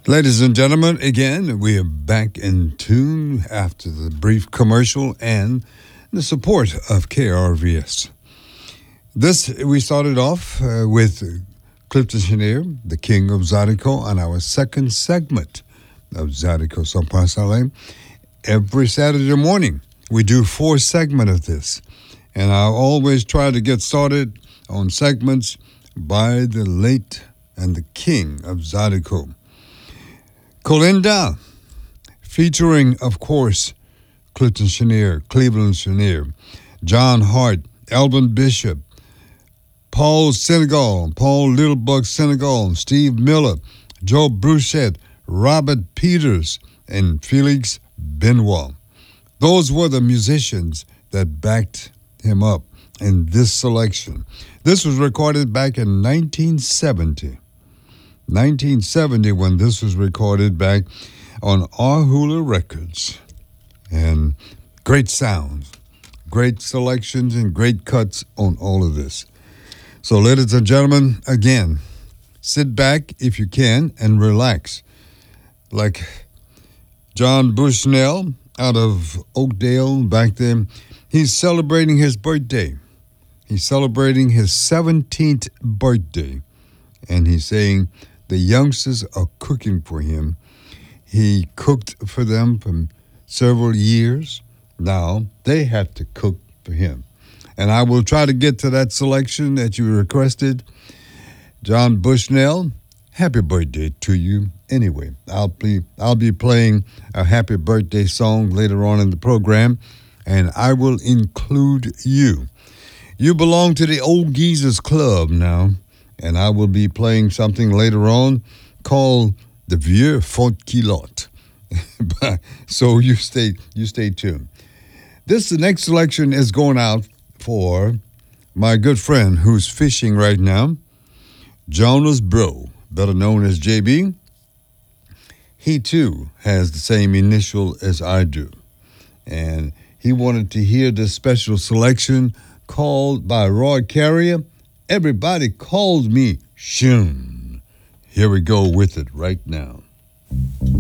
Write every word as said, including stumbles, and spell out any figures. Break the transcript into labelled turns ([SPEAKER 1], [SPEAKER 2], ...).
[SPEAKER 1] Ladies and gentlemen, again, we are back in tune after the brief commercial and the support of K R V S. This, we started off uh, with Clifton Chenier, the King of Zydeco, on our second segment of Zydeco Sans Passer. Every Saturday morning, we do four segments of this. And I always try to get started on segments by the late and the King of Zydeco. Colinda, featuring, of course, Clifton Chenier, Cleveland Chenier, John Hart, Elvin Bishop, Paul Senegal, Paul Littlebug Senegal, Steve Miller, Joe Bruchette, Robert Peters, and Felix Benoit. Those were the musicians that backed him up in this selection. This was recorded back in nineteen seventy. nineteen seventy when this was recorded back on Arhula Records. And great sounds, great selections, and great cuts on all of this. So ladies and gentlemen, again, sit back if you can and relax. Like John Bushnell out of Oakdale back then, he's celebrating his birthday. He's celebrating his seventeenth birthday. And he's saying the youngsters are cooking for him. He cooked for them for several years. Now they have to cook for him. And I will try to get to that selection that you requested. John Bushnell, happy birthday to you. Anyway, I'll be, I'll be playing a happy birthday song later on in the program, and I will include you. You belong to the Old Geezers Club now, and I will be playing something later on called the Vieux Font Culotte. So you stay, you stay tuned. This, the next selection is going out for my good friend who's fishing right now, Jonas Bro, better known as J B. He too has the same initial as I do. And he wanted to hear this special selection called by Roy Carrier, Everybody Calls Me Shun. Here we go with it right now.